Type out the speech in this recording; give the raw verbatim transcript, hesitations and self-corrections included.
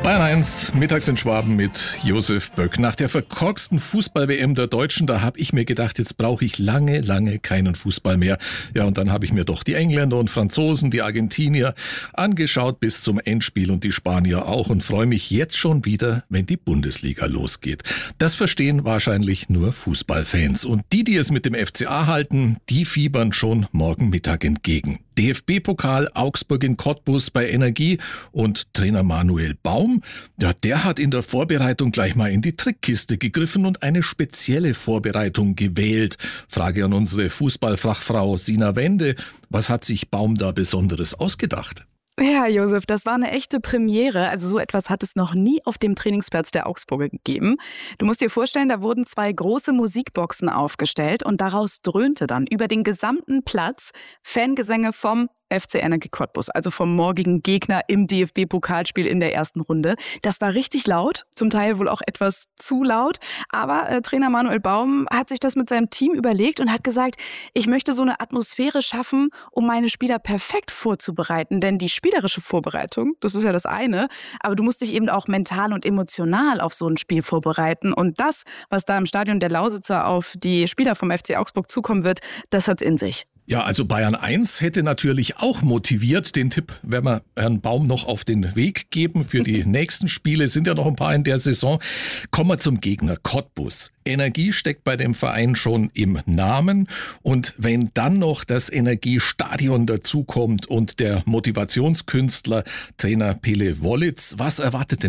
Bayern eins, mittags in Schwaben mit Josef Böck. Nach der verkorksten Fußball-W M der Deutschen, da habe ich mir gedacht, jetzt brauche ich lange, lange keinen Fußball mehr. Ja, und dann habe ich mir doch die Engländer und Franzosen, die Argentinier angeschaut bis zum Endspiel und die Spanier auch und freue mich jetzt schon wieder, wenn die Bundesliga losgeht. Das verstehen wahrscheinlich nur Fußballfans. Und die, die es mit dem F C A halten, die fiebern schon morgen Mittag entgegen. D F B-Pokal Augsburg in Cottbus bei Energie und Trainer Manuel Baum, ja, der hat in der Vorbereitung gleich mal in die Trickkiste gegriffen und eine spezielle Vorbereitung gewählt. Frage an unsere Fußballfachfrau Sina Wende, was hat sich Baum da Besonderes ausgedacht? Ja, Josef, das war eine echte Premiere. Also so etwas hat es noch nie auf dem Trainingsplatz der Augsburger gegeben. Du musst dir vorstellen, da wurden zwei große Musikboxen aufgestellt und daraus dröhnte dann über den gesamten Platz Fangesänge vom F C Energie Cottbus, also vom morgigen Gegner im D F B-Pokalspiel in der ersten Runde. Das war richtig laut, zum Teil wohl auch etwas zu laut, aber äh, Trainer Manuel Baum hat sich das mit seinem Team überlegt und hat gesagt, ich möchte so eine Atmosphäre schaffen, um meine Spieler perfekt vorzubereiten, denn die spielerische Vorbereitung, das ist ja das eine, aber du musst dich eben auch mental und emotional auf so ein Spiel vorbereiten und das, was da im Stadion der Lausitzer auf die Spieler vom F C Augsburg zukommen wird, das hat's in sich. Ja, also Bayern eins hätte natürlich auch motiviert. Den Tipp werden wir Herrn Baum noch auf den Weg geben für die nächsten Spiele. Sind ja noch ein paar in der Saison. Kommen wir zum Gegner Cottbus. Energie steckt bei dem Verein schon im Namen. Und wenn dann noch das Energiestadion dazukommt und der Motivationskünstler Trainer Pele Wollitz, was erwartet denn